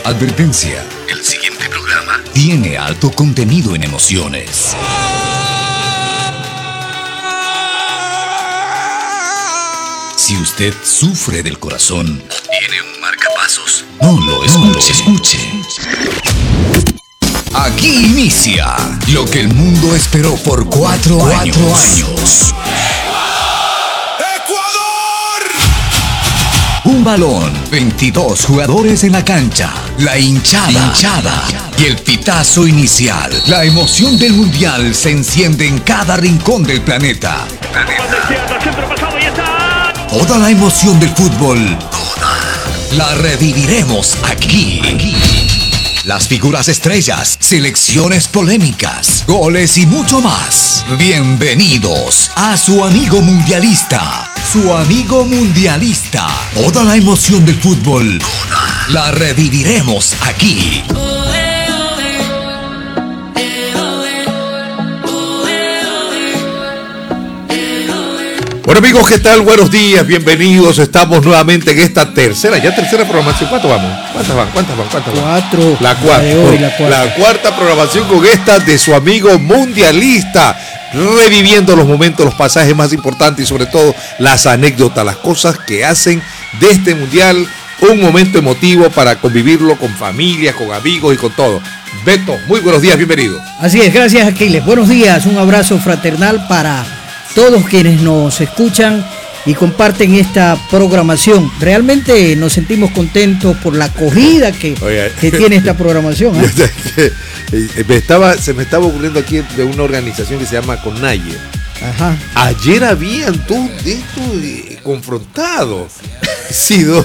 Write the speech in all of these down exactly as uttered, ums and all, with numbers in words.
Advertencia. El siguiente programa tiene alto contenido en emociones. Si usted sufre del corazón, tiene un marcapasos, no lo escuche. No lo escuche. Aquí inicia lo que el mundo esperó por cuatro, cuatro años. años. Un balón, veintidós jugadores en la cancha, la hinchada, hinchada y el pitazo inicial. La emoción del mundial se enciende en cada rincón del planeta. Toda la emoción del fútbol, toda, la reviviremos aquí. aquí. Las figuras estrellas, selecciones polémicas, goles y mucho más. Bienvenidos a su amigo mundialista. Su amigo mundialista. Toda la emoción del fútbol, toda, la reviviremos aquí. Bueno amigos, ¿qué tal? Buenos días, bienvenidos. Estamos nuevamente en esta tercera, ya tercera programación. ¿Cuánto vamos? ¿Cuántas van? ¿Cuántas van? ¿Cuántas van? Cuatro. La cuarta. Hoy, la cuarta. La cuarta programación con esta de su amigo mundialista. Reviviendo los momentos, los pasajes más importantes y sobre todo las anécdotas, las cosas que hacen de este mundial un momento emotivo para convivirlo con familia, con amigos y con todo. Beto, muy buenos días, bienvenido. Así es, gracias Aquiles. Buenos días, un abrazo fraternal para todos quienes nos escuchan y comparten esta programación. Realmente nos sentimos contentos por la acogida que, Oye, que tiene esta programación. ¿eh? me estaba, se me estaba ocurriendo aquí de una organización que se llama Conaye. Ajá. Ayer habían todos estos eh, confrontados. Sí, dos.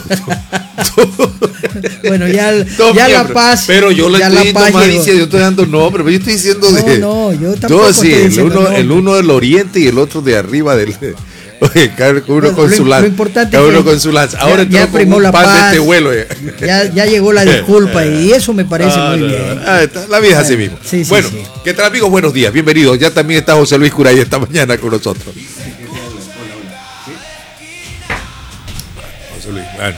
Bueno, ya, ya La Paz. Pero yo le estoy diciendo malicia, yo estoy dando nombre, pero yo estoy diciendo no, de. No, yo tampoco. Dos, sí, el uno, el uno del oriente y el otro de arriba del. Oye, cada uno bueno, con lo, su lanza. Lo importante cada es uno que con su lanza. Ahora ya, ya primó la pan paz, de este vuelo. Ya, ya llegó la disculpa y eso me parece no, muy no, bien. No. Ah, está, la vida es así mismo. Sí, sí, bueno, sí. ¿qué tal amigos? Buenos días, bienvenidos. Ya también está José Luis Curay esta mañana con nosotros. José Luis, bueno.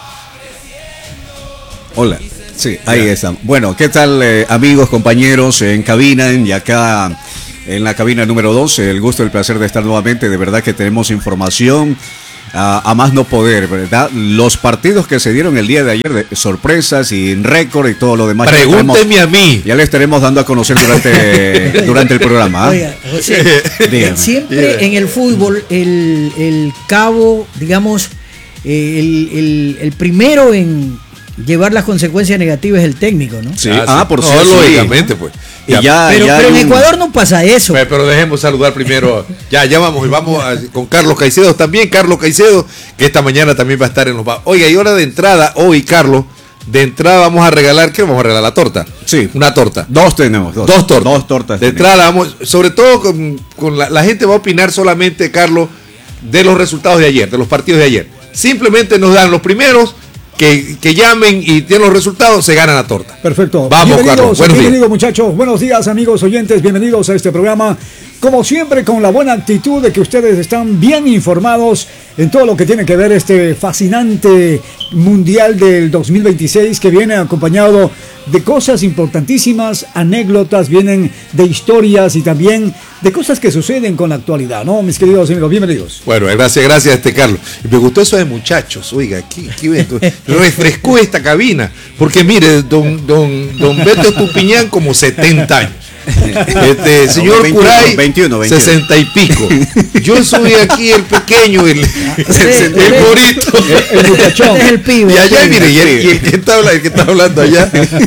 Hola, sí, ahí están. Bueno, ¿qué tal eh, amigos, compañeros en cabina y acá en la cabina número doce? El gusto y el placer de estar nuevamente. De verdad que tenemos información a, a más no poder, ¿verdad? Los partidos que se dieron el día de ayer, de sorpresas y récord y todo lo demás. Pregúnteme a mí. Ya le estaremos dando a conocer durante, durante el programa. ¿eh? Oiga, José, siempre en el fútbol el, el cabo, digamos, el, el, el primero en llevar las consecuencias negativas es el técnico, ¿no? Sí, ah, ah sí. por no, cierto. lógicamente, pues. Y ya, pero ya pero en un... Ecuador no pasa eso. Pero, pero dejemos saludar primero. Ya, ya vamos, y vamos a, con Carlos Caicedo también. Carlos Caicedo, que esta mañana también va a estar en los. Oiga, y hora de entrada, hoy, Carlos, de entrada vamos a regalar, ¿qué vamos a regalar? La torta. Sí. Una torta. Dos tenemos. Dos, dos tortas. Dos tortas. De tenemos. entrada, vamos, sobre todo con, con la, la gente va a opinar solamente, Carlos, de los resultados de ayer, de los partidos de ayer. Simplemente nos dan los primeros. Que, que llamen y tienen los resultados, se gana la torta. Perfecto. Vamos, Carlos. Buenos bienvenidos, muchachos. Buenos días, amigos oyentes. Bienvenidos a este programa. Como siempre, con la buena actitud de que ustedes están bien informados en todo lo que tiene que ver este fascinante Mundial del dos mil veintiséis que viene acompañado de cosas importantísimas, anécdotas, vienen de historias y también de cosas que suceden con la actualidad, ¿no, mis queridos amigos? Bienvenidos. Bueno, gracias, gracias, este Carlos. Me gustó eso de muchachos, oiga, aquí, aquí refrescó esta cabina, porque mire, don, don, don Beto Estupiñán como setenta años. Este señor veintiuno, Curay veintiuno, veintiuno. sesenta y pico. Yo soy aquí el pequeño, el, el, el bonito, el, el muchachón, es el pibe. Y allá, el pibe. mire, y el, y el que está hablando, el que está hablando allá,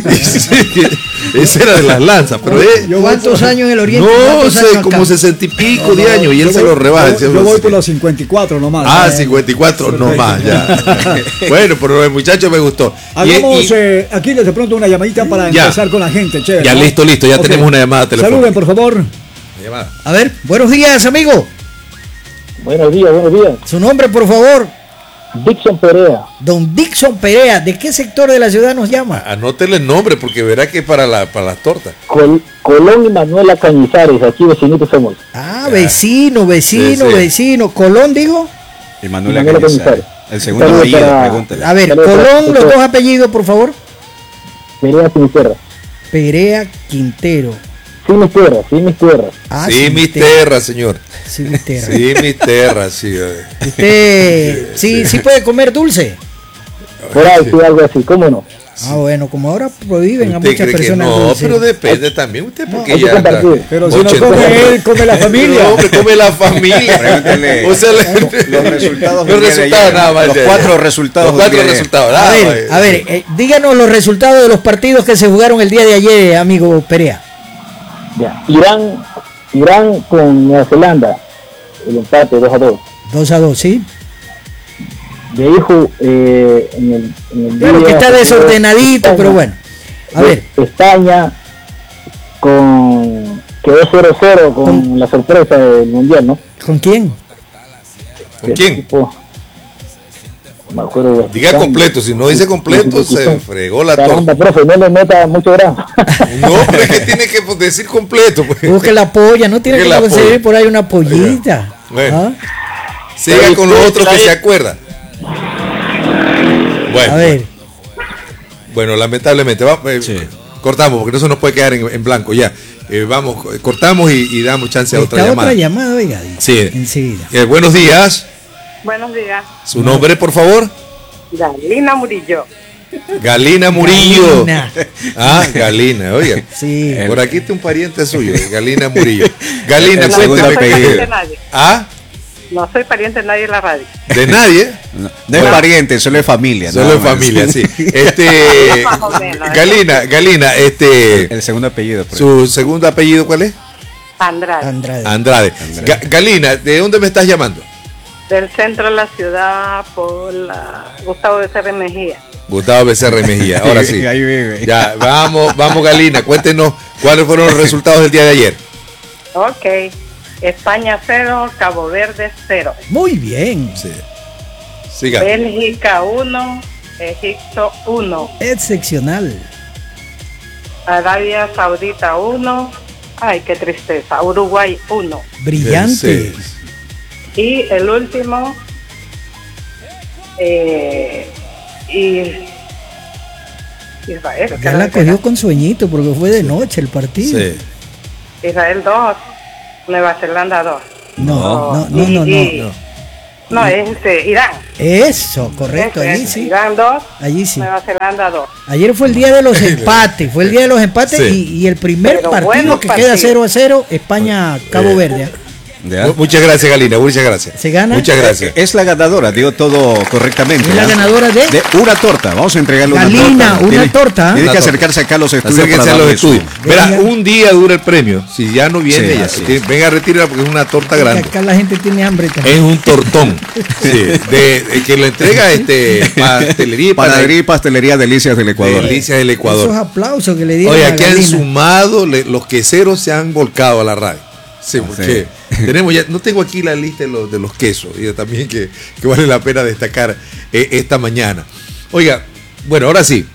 ese era de las lanzas, pero eh, ¿cuántos años en el oriente? no sé, años como sesenta y pico no, de no, años y él se voy, lo rebaja. Yo, yo voy por los cincuenta y cuatro nomás. Ah, eh. cincuenta y cuatro nomás, ya. Bueno, pero el muchacho me gustó. Hagamos y, y, eh, aquí de pronto una llamadita para ya. empezar con la gente, chévere. Ya, ¿no? listo, listo, ya okay. tenemos una llamada telefónica. Saluden, por favor. Llamada. A ver, buenos días, amigo. Buenos días, buenos días. Su nombre, por favor. Dixon Perea. Don Dixon Perea, ¿de qué sector de la ciudad nos llama? Anótele el nombre porque verá que es para, la, para las tortas. Col Colón y Manuela Cañizares, aquí vecinitos somos. Ah, vecino, vecino, Sí, sí. vecino. ¿Colón, digo? Y Manuela Manuela Cañizares. Cañizares. El segundo Saludos apellido, para- pregúntale. A ver, Saludos, Colón, saludos. los dos apellidos, por favor. Perea Sinisterra. Perea Quintero. Sinisterra, Sinisterra. Ah, sí, mis terras, señor. Sí, mis terras. Sí, mis terras, sí. eh. Usted sí, sí puede comer dulce. Por ahí, sí, algo así, ¿cómo no? Ah, bueno, como ahora prohíben a ¿Usted muchas cree que personas no? dulce. Pero depende también. Usted porque hay que ya anda compartir. Pero si no ochenta. come él, come la familia. No, hombre, come la familia. Pregúntele O sea, le- los resultados los del día de resultados ayer. nada más. Los de- cuatro resultados Los cuatro del día de ayer. resultados. A nada ver, más. a ver, eh, díganos los resultados de los partidos que se jugaron el día de ayer, amigo Perea. Ya. Irán, Irán con Nueva Zelanda. El empate dos a dos. dos a dos, ¿sí? De hijo, eh, en el, en el Claro día que está se jugó desordenadito, España- pero bueno. A ver, España con quedó cero cero con Con- la sorpresa del mundial, ¿no? ¿con quién? ¿Con El quién? equipo- no me acuerdo de Diga España. completo. Si no dice completo, se fregó la Caramba, torta. profe, no le meta mucho grano. No, pero es que tiene que pues, decir completo. Pues. Busque la polla, no tiene Busque que la conseguir polla. por ahí una pollita. Bueno. ¿Ah? Siga con los otros que se acuerdan. Bueno, A ver, bueno, lamentablemente. Va, eh, Cortamos, porque no se nos puede quedar en, en blanco ya. Eh, vamos, eh, cortamos y, y damos chance a otra está llamada. otra llamada, oiga. Sí. Enseguida. Eh, buenos días. Buenos días. Su nombre, por favor. Galina Murillo. Galina Murillo. Galina. Ah, Galina, oiga. Sí. Por aquí está un pariente suyo, Galina Murillo. Galina, El No, segundo no soy cuénteme. pariente que- de nadie. Ah, No soy pariente de nadie en la radio. de nadie. No, no es pariente, solo es familia. Solo nada en más. familia, sí. Este, Más o menos, ¿eh? Galina, Galina, este, El segundo apellido. por su segundo apellido, ¿cuál es? Andrade. Andrade. Andrade. Ga- Galina, ¿de dónde me estás llamando? Del centro de la ciudad por la Gustavo Becerra Mejía. Gustavo Becerra y Mejía. Ahora sí. Ahí vive. Ya, vamos, vamos, Galina, cuéntenos cuáles fueron los resultados del día de ayer. Ok. España cero, Cabo Verde cero. Muy bien. Sí. Siga. Bélgica uno, Egipto uno. Excepcional. Arabia Saudita uno. Ay, qué tristeza. Uruguay uno. Brillante. Sí. Y el último, eh, y Israel. Ya la cogió con sueñito porque fue de noche el partido. Sí. Israel dos, Nueva Zelanda dos. No, no, no, no, Y- no. y- No, es este, Irán. Eso, correcto, Ese allí es, sí. Irán dos, Allí sí. Nueva Zelanda dos. Ayer fue el día de los empates, fue el día de los empates Sí. y, y el primer Pero partido buenos que queda partidos. cero a cero, España-Cabo Eh, Verde. ¿Ya? Mu- Muchas gracias, Galina, muchas gracias. ¿Se gana? Muchas gracias. Es la ganadora, dio todo correctamente. Es la ¿ah? ganadora de- de una torta. Vamos a entregarle una Galina, torta. una Tiene- torta. Tiene Una que torta. acercarse acá a los estudios. Acérquense para a los darle su- estudios. Verá, Venga. un día dura el premio. Si ya no viene, Sí, ya. así que- Venga a retirarla porque es una torta Porque grande. acá la gente tiene hambre también. Es un tortón. Sí. De, de que lo entrega este pastelería y Panadería y pastelería Delicias del Ecuador. Delicias del Esos Ecuador. aplausos que le dieron Oye, a aquí han Galina. sumado, le- los queseros se han volcado a la radio. Sí, porque tenemos ya, no tengo aquí la lista de los, de los quesos, y también que, que vale la pena destacar eh, esta mañana. Oiga, bueno, ahora sí.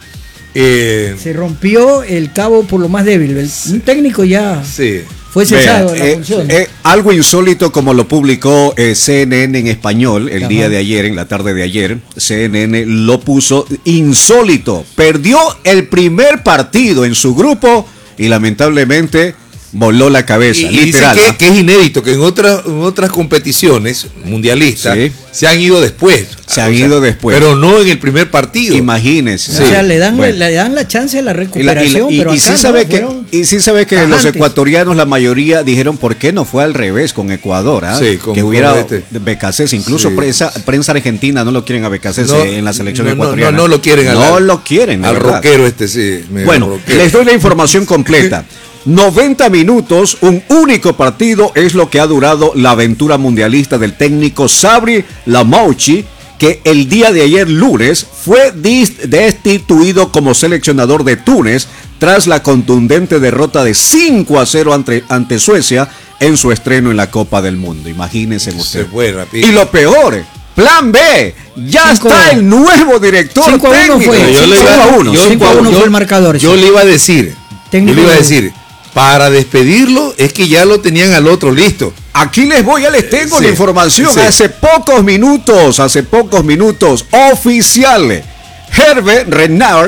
Eh, Se rompió el cabo por lo más débil. El- un técnico ya sí. fue cesado Vea, de la eh, función. eh, algo insólito como lo publicó eh, C N N en español el Ajá. día de ayer, en la tarde de ayer. C N N lo puso insólito. Perdió el primer partido en su grupo y lamentablemente voló la cabeza. Y, y literal. dice ¿ah? que, que es inédito, que en otras, en otras competiciones mundialistas Sí. se han ido después. Se han ido después. Pero no en el primer partido. Imagínese. o sea, le dan, Bueno. le dan la chance de la Y, la- y recuperación, la- y- pero y acá sí no, sabe que, fueron y sí sabe que los tajantes. ecuatorianos, la mayoría dijeron por qué no fue al revés con Ecuador, ¿ah? Sí, con- que hubiera con este. Becasés, incluso Sí. prensa, prensa argentina no lo quieren a Becasés No, en la selección no, no, ecuatoriana. No, no lo quieren. No al- lo quieren, de Al verdad. rockero este, sí. medio Bueno, rockero. les doy la información completa. noventa minutos, un único partido es lo que ha durado la aventura mundialista del técnico Sabri Lamouchi, que el día de ayer lunes fue dis- destituido como seleccionador de Túnez tras la contundente derrota de cinco a cero ante, ante Suecia en su estreno en la Copa del Mundo. Imagínense Se ustedes. fue rápido. Y lo peor, plan B, ya Cinco- está el nuevo director cinco a uno técnico. fue. Yo le cinco iba- a uno. yo- cinco a uno yo- fue el marcador. Yo sí. le iba a decir, Técnico yo le iba a de- decir, para despedirlo es que ya lo tenían al otro listo. Aquí les voy, ya les tengo Sí, la información. sí. Hace pocos minutos, hace pocos minutos, oficial. Hervé Renard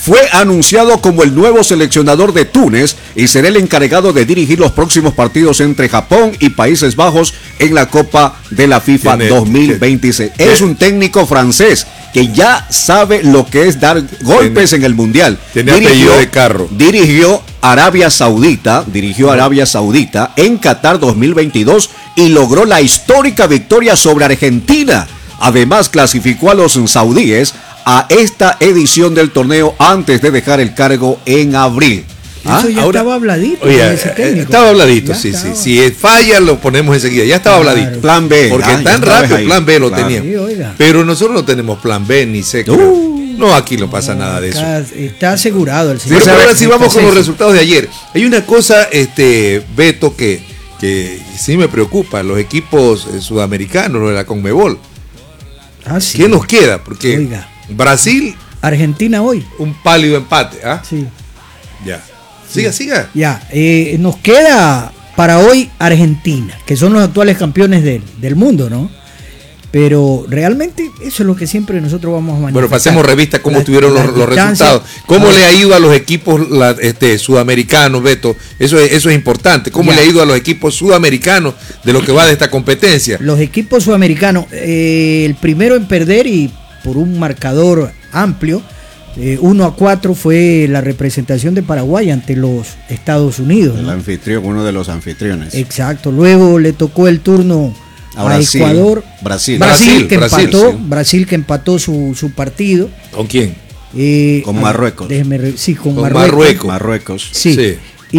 fue anunciado como el nuevo seleccionador de Túnez y será el encargado de dirigir los próximos partidos entre Japón y Países Bajos en la Copa de la FIFA Tiene, dos mil veintiséis. tiene, es un técnico francés que ya sabe lo que es dar golpes tiene, en el Mundial. Tiene apellido de carro. Dirigió Arabia Saudita, dirigió a Arabia Saudita en Qatar dos mil veintidós y logró la histórica victoria sobre Argentina. Además, clasificó a los saudíes a esta edición del torneo antes de dejar el cargo en abril. ¿Ah? Eso ya Ahora, estaba habladito. Oye, ese técnico. Estaba habladito, ya sí, estaba. sí. Si falla, lo ponemos enseguida. Ya estaba claro. habladito. Plan B. Porque ah, tan rápido, ahí. plan B lo claro. teníamos. Sí, pero nosotros no tenemos plan B ni C. Uh, no, aquí no pasa no, nada de está, eso. Está asegurado el señor. Pero ahora sí vamos con los resultados de ayer. Hay una cosa, este, Beto, que, que sí me preocupa. Los equipos eh, sudamericanos, de la Conmebol. Ah, sí. ¿Qué nos queda? Porque Oiga. Brasil, Argentina hoy. Un pálido empate, ¿ah? Sí. Ya. Siga, sí. siga. Ya. Eh, nos queda para hoy Argentina, que son los actuales campeones de, del mundo, ¿no? Pero realmente eso es lo que siempre nosotros vamos a manifestar. Bueno, pasemos revista cómo la, estuvieron la los, los resultados. ¿Cómo ah, le ha ido a los equipos la, este, sudamericanos, Beto? Eso es, eso es importante. ¿Cómo ya. le ha ido a los equipos sudamericanos de lo que va de esta competencia? Los equipos sudamericanos, eh, el primero en perder y por un marcador amplio, eh, uno a cuatro fue la representación de Paraguay ante los Estados Unidos. El ¿no? anfitrión, uno de los anfitriones. Exacto. Luego le tocó el turno Ahora a Ecuador. Sí. Brasil. Brasil, Brasil que Brasil, empató, sí. Brasil que empató su, su partido. ¿Con quién? Eh, con Marruecos. Déjeme re, sí, con, con Marruecos. Marruecos. Marruecos. Sí. sí.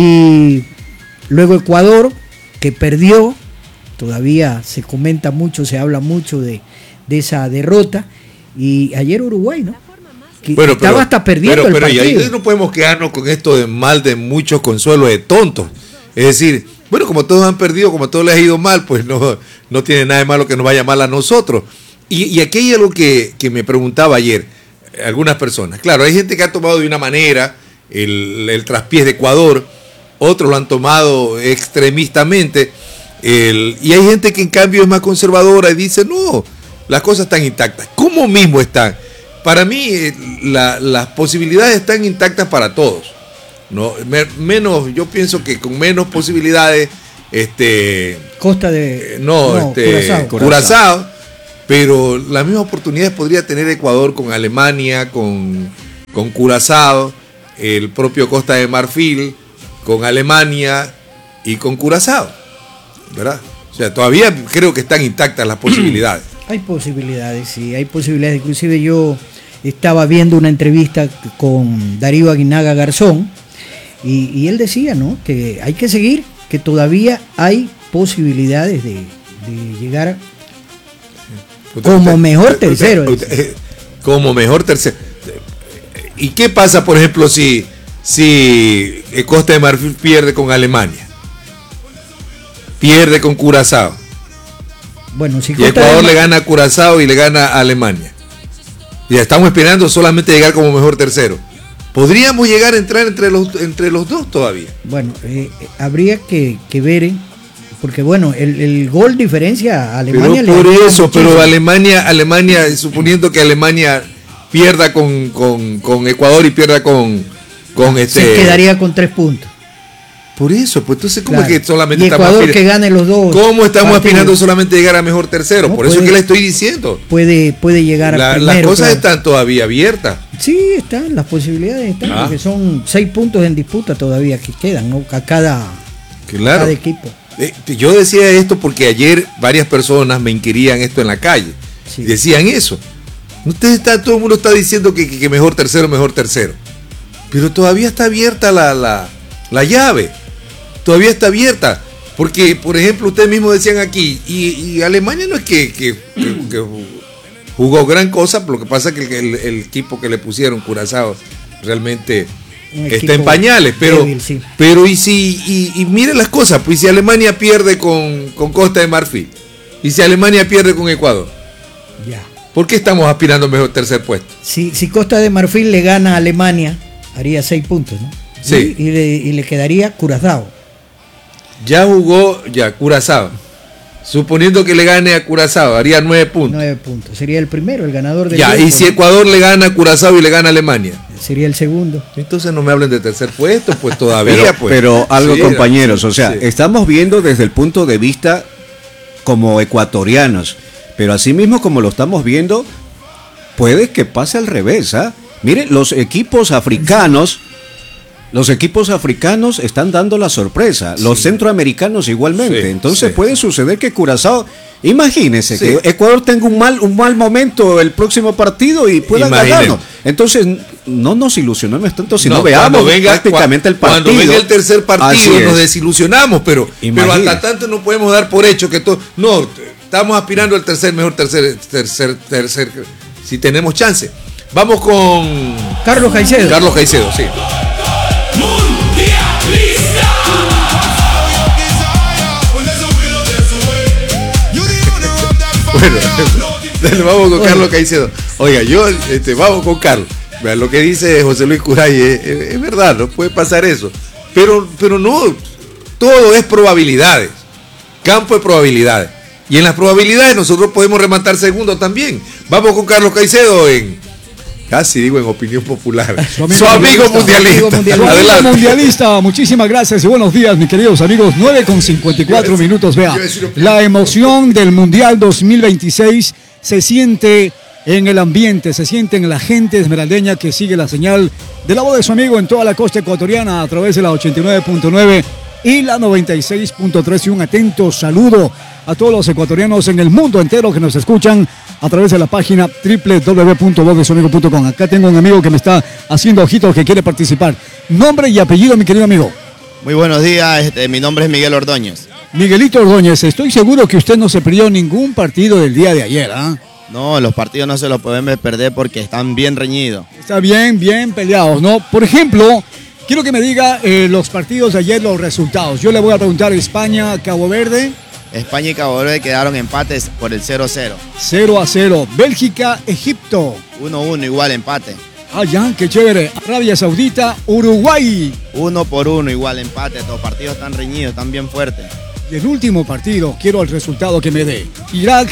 Y luego Ecuador, que perdió. Todavía se comenta mucho, se habla mucho de, de esa derrota. Y ayer Uruguay, ¿no? Que bueno, estaba pero, hasta perdiendo pero, el pero partido. Y ahí no podemos quedarnos con esto de mal de muchos consuelos de tontos. Es decir, bueno, como todos han perdido, como a todos les ha ido mal, pues no, no tiene nada de malo que nos vaya mal a nosotros. Y, y aquí hay algo que, que me preguntaba ayer algunas personas. Claro, hay gente que ha tomado de una manera el, el traspiés de Ecuador, otros lo han tomado extremistamente, el, y hay gente que en cambio es más conservadora y dice, no, las cosas están intactas. ¿Cómo mismo están? Para mí, la, las posibilidades están intactas para todos. No, me, menos, yo pienso que con menos posibilidades, este, Costa de, no, no este, Curazao. Curazao, pero las mismas oportunidades podría tener Ecuador con Alemania, con, con Curazao, el propio Costa de Marfil, con Alemania y con Curazao, ¿verdad? O sea, todavía creo que están intactas las posibilidades. Hay posibilidades, sí, hay posibilidades. Inclusive yo estaba viendo una entrevista con Darío Aguinaga Garzón y, y él decía, ¿no?, que hay que seguir, que todavía hay posibilidades de, de llegar a, como usted, mejor tercero. Usted, usted, como mejor tercero. ¿Y qué pasa, por ejemplo, si, si Costa de Marfil pierde con Alemania? Pierde con Curazao. Bueno, si y Ecuador le gana a Curazao y le gana a Alemania. Y estamos esperando solamente llegar como mejor tercero. ¿Podríamos llegar a entrar entre los, entre los dos todavía? Bueno, eh, habría que, que ver, eh, porque bueno, el, el gol diferencia a Alemania. Pero por le eso, pero Alemania, Alemania, suponiendo que Alemania pierda con, con, con Ecuador y pierda con, con este. Se quedaría con tres puntos. Por eso, pues entonces, ¿cómo claro. es que solamente y Ecuador estamos aspirando? Que gane los dos. ¿Cómo estamos partidos? aspirando solamente a llegar a mejor tercero? No, Por puede, eso es que le estoy diciendo. Puede, puede llegar La, a primero. Las cosas claro. están todavía abiertas. Sí, están, las posibilidades están, ah. porque son seis puntos en disputa todavía que quedan, ¿no? A cada, claro. a cada equipo. Eh, yo decía esto porque ayer varias personas me inquirían esto en la calle. Sí. Decían eso. Usted está, todo el mundo está diciendo que, que, que mejor tercero, mejor tercero. Pero todavía está abierta la, la, la llave. Todavía está abierta, porque por ejemplo ustedes mismos decían aquí, y, y Alemania no es que, que, que, que jugó gran cosa, lo que pasa es que el, el equipo que le pusieron, Curazao, realmente está en pañales, pero, débil, sí. pero y si, y, y miren las cosas, pues si Alemania pierde con, con Costa de Marfil, y si Alemania pierde con Ecuador, ya. ¿por qué estamos aspirando al mejor tercer puesto? Si, si Costa de Marfil le gana a Alemania, haría seis puntos, ¿no? Sí. Y, y, le, y le quedaría Curazao. Ya jugó, ya, Curazao. Suponiendo que le gane a Curazao, haría nueve puntos. Nueve puntos. Sería el primero, el ganador del Ya, grupo, y si ¿no? Ecuador le gana a Curazao y le gana a Alemania. sería el segundo. Entonces no me hablen de tercer puesto, pues todavía. Pero, pues. pero algo, Sí, compañeros, o sea, sí. estamos viendo desde el punto de vista como ecuatorianos, pero así mismo como lo estamos viendo, puede que pase al revés, ¿ah? Miren, los equipos africanos, los equipos africanos están dando la sorpresa, los Sí. centroamericanos igualmente, Sí, ences sí. puede suceder que Curazao, imagínense Sí. que Ecuador tenga un mal, un mal momento el próximo partido y pueda Imaginen. ganarnos. Entonces, no nos ilusionemos tanto si no, No, veamos cuando venga, prácticamente el partido. Cuando venga el tercer Así partido es. nos desilusionamos, pero, pero Imagínese. hasta tanto no podemos dar por hecho que todo. No, estamos aspirando al tercer, mejor tercer, tercer, tercer, si tenemos chance. Vamos con Carlos Caicedo. Carlos Caicedo, sí. Bueno, dale, vamos con Oye. Carlos Caicedo. Oiga, yo, este, vamos con Carlos. Vean, lo que dice José Luis Curay es, es- es verdad, no puede pasar eso. Pero, pero no, todo es probabilidades. Campo de probabilidades. Y en las probabilidades nosotros podemos rematar segundo también. Vamos con Carlos Caicedo en, casi digo en opinión popular. Su amigo Su amigo mundialista. mundialista. Su amigo Su amigo Adelante. mundialista, muchísimas gracias y buenos días, mis queridos amigos. nueve con cincuenta y cuatro minutos. Vea, Yo iba a decir- la emoción del Mundial dos mil veintiséis se siente en el ambiente, se siente en la gente esmeraldeña que sigue la señal de la voz de su amigo en toda la costa ecuatoriana a través de la ochenta y nueve punto nueve y la noventa y seis punto tres. Y un atento saludo a todos los ecuatorianos en el mundo entero que nos escuchan a través de la página doble u doble u doble u punto voz de su amigo punto com. Acá tengo un amigo que me está haciendo ojitos que quiere participar. Nombre y apellido, mi querido amigo. Muy buenos días, este, mi nombre es Miguel Ordóñez. Miguelito Ordóñez, estoy seguro que usted no se perdió ningún partido del día de ayer, ¿ah? No, los partidos no se los podemos perder porque están bien reñidos. Está bien, bien peleados, ¿no? Por ejemplo, quiero que me diga eh, los partidos de ayer, los resultados. Yo le voy a preguntar España, Cabo Verde, España y Cabo Verde quedaron empates por el cero cero. cero a cero. Bélgica, Egipto. uno uno igual empate. Ah, ya, qué chévere. Arabia Saudita, Uruguay. uno por uno igual empate. Los partidos están reñidos, están bien fuertes. Y el último partido, quiero el resultado que me dé. Irak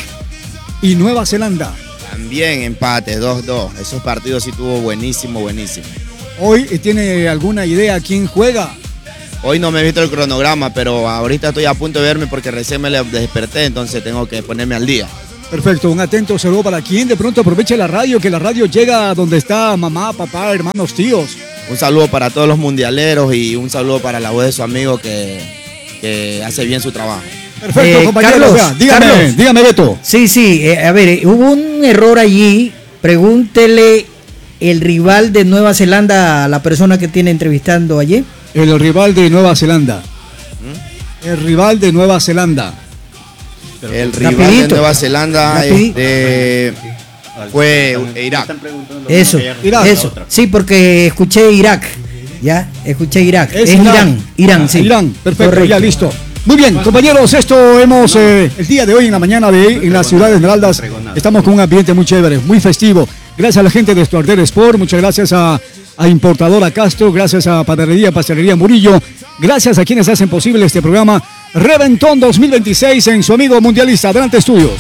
y Nueva Zelanda. También empate, dos dos. Esos partidos sí tuvo buenísimo, buenísimo. Hoy eh, tiene alguna idea quién juega. Hoy no me he visto el cronograma, pero ahorita estoy a punto de verme porque recién me desperté, entonces tengo que ponerme al día. Perfecto, un atento saludo para quien de pronto aproveche la radio, que la radio llega a donde está mamá, papá, hermanos, tíos. Un saludo para todos los mundialeros y un saludo para la voz de su amigo que, que hace bien su trabajo. Perfecto, Eh, compañeros. Carlos, Vea, dígame, Carlos. dígame, Beto. Sí, sí, eh, a ver, eh, hubo un error allí. Pregúntele el rival de Nueva Zelanda a la persona que tiene entrevistando allí. El rival de Nueva Zelanda. El rival de Nueva Zelanda. El rival Rapidito. de Nueva Zelanda Rapidito. este, fue Irak. Eso, Irak. eso. Sí, porque escuché Irak. Ya, escuché Irak. Es, Irak. Irán. Irán, sí. Irán, perfecto, Correcto. ya listo. Muy bien, compañeros, esto hemos, eh, el día de hoy, en la mañana de en la ciudad de Esmeraldas, estamos con un ambiente muy chévere, muy festivo. Gracias a la gente de Stuarter Sport, muchas gracias a, a Importadora Castro, gracias a Panadería, Pastelería Murillo, gracias a quienes hacen posible este programa. Reventón dos mil veintiséis en su amigo mundialista. Adelante, estudios.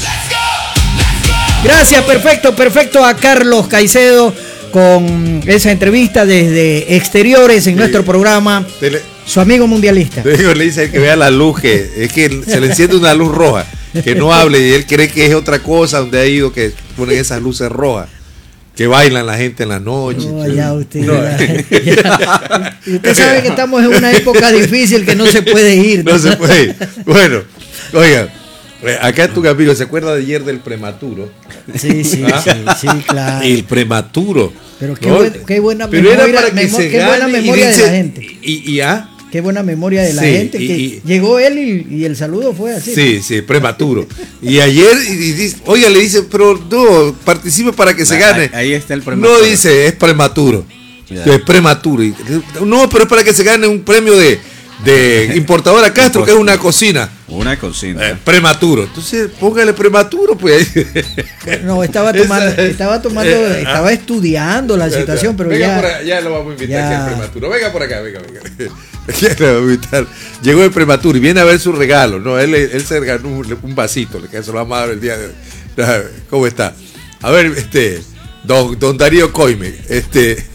Gracias, perfecto, perfecto a Carlos Caicedo con esa entrevista desde exteriores en nuestro programa. Te le- Su amigo mundialista. te digo, le dice que vea la luz, que es que se le enciende una luz roja, que no hable y él cree que es otra cosa donde ha ido, que ponen esas luces rojas, que bailan la gente en la noche. No, ya usted. No. ya. Y usted sabe que estamos en una época difícil que no se puede ir. No se puede ir. Bueno, oiga, acá tu amigo se acuerda de ayer del prematuro. Sí, sí, ¿Ah? sí, sí, claro. El prematuro. Pero qué, ¿no? buen- qué buena Pero memoria, era para que memo- se qué buena gane y memoria dice- de la gente. Y, y ah, Qué buena memoria de la Sí, gente. y- Que y- llegó él y, y el saludo fue así. sí, sí, prematuro. Y ayer, y dice, oiga, le dice, pero no, participe para que se Ahí- gane. ahí está el prematuro. No dice, es prematuro. Ya. Es prematuro. Y- No, pero es para que se gane un premio de, de Importadora Castro, que es una cocina. Una cocina. Eh, prematuro. Entonces, póngale prematuro, pues. No, estaba Esa tomando, es- estaba tomando, eh, ah. estaba estudiando la situación, pero venga ya. por acá, ya lo vamos a invitar ya. aquí al prematuro. Venga por acá, venga, venga. Ya lo vamos a invitar. Llegó el prematuro y viene a ver su regalo. No, él, él se ganó un, un vasito, que se lo vamos a dar el día de hoy. ¿Cómo está? A ver, este, don, don Darío Coime, este,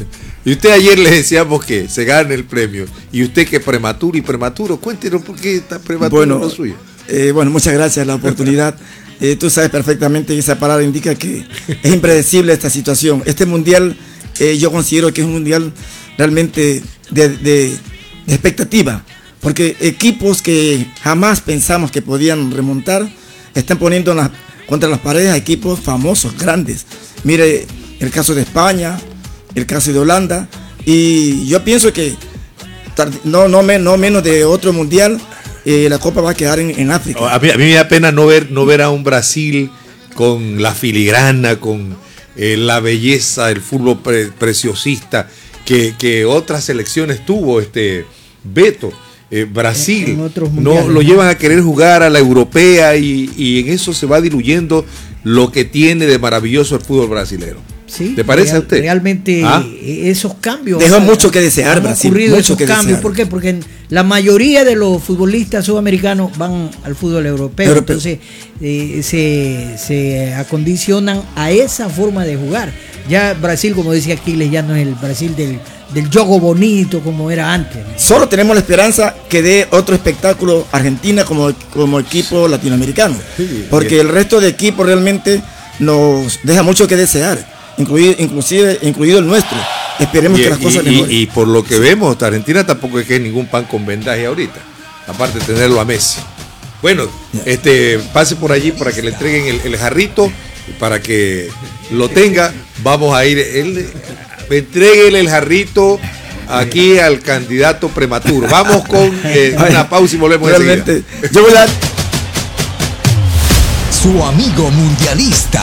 Y usted ayer le decíamos que se gane el premio. Y usted que prematuro y prematuro, cuéntenos por qué está prematuro bueno, lo suyo. Eh, bueno, muchas gracias la oportunidad. Eh, tú sabes perfectamente que esa palabra indica que es impredecible esta situación. Este mundial, eh, yo considero que es un mundial realmente de, de, de expectativa, porque equipos que jamás pensamos que podían remontar están poniendo en la, contra las paredes a equipos famosos, grandes. Mire el caso de España, el caso de Holanda, y yo pienso que no, no, no menos de otro mundial. Eh, la Copa va a quedar en, en África. A mí, a mí me da pena no ver, no ver a un Brasil con la filigrana, con eh, la belleza del fútbol pre, preciosista que, que otras selecciones tuvo, este Beto. Eh, Brasil en, en no lo llevan a querer jugar a la europea y, y en eso se va diluyendo lo que tiene de maravilloso el fútbol brasilero. Sí, ¿Te parece real, a usted? Realmente ¿Ah? esos cambios dejó mucho que desear, han Brasil, ocurrido mucho esos que cambios. desear. ¿Por qué? Porque la mayoría de los futbolistas sudamericanos van al fútbol europeo, Europeo. entonces eh, se, se acondicionan a esa forma de jugar. Ya Brasil, como decía Aquiles, ya no es el Brasil del, del juego bonito como era antes, ¿no? Solo tenemos la esperanza que dé otro espectáculo Argentina como, como equipo latinoamericano, porque el resto de equipos realmente nos deja mucho que desear, incluido, inclusive incluido el nuestro. Esperemos y, que las cosas y, mejoren. y, y por lo que vemos, Argentina tampoco es que es ningún pan con vendaje ahorita, aparte de tenerlo a Messi. Bueno, este pase por allí para que le entreguen el, el jarrito, para que lo tenga. Vamos a ir, él, entréguele el jarrito aquí al candidato prematuro. Vamos con eh, una pausa y volvemos realmente, enseguida. yo voy a Su amigo mundialista